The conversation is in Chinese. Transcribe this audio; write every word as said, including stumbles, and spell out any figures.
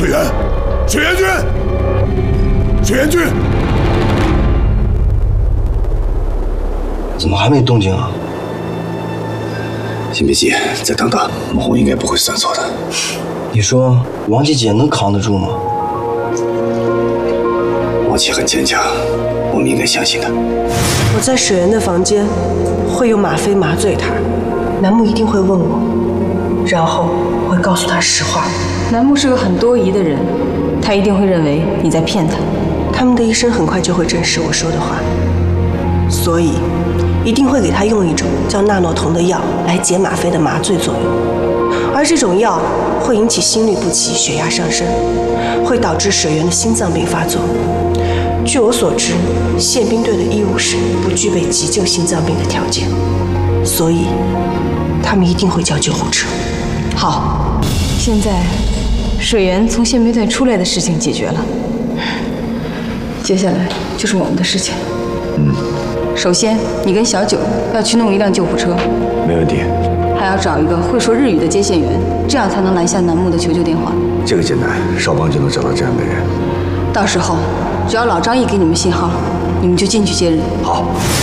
水源，水源君，水源君， 怎么还没动静啊？ 先别急，再等等，孟红应该不会算错的。 你说王姐姐能扛得住吗？ 王琦很坚强，我们应该相信他。 我在水源的房间会用吗啡麻醉他，楠木一定会问我，然后我会告诉他实话。 楠木是个很多疑的人，他一定会认为你在骗他。 他们的医生很快就会证实我说的话，所以一定会给他用一种叫纳诺酮的药来解吗啡的麻醉作用，而这种药会引起心律不齐、血压上升，会导致水源的心脏病发作。据我所知，宪兵队的医务室不具备急救心脏病的条件，所以他们一定会叫救护车。 好，现在水源从宪兵队出来的事情解决了，接下来就是我们的事情。 嗯， 首先你跟小九要去弄一辆救护车， 没问题。 还要找一个会说日语的接线员，这样才能拦下楠木的求救电话。 这个简单，少帮就能找到这样的人。 到时候只要老张一给你们信号，你们就进去接人。 好。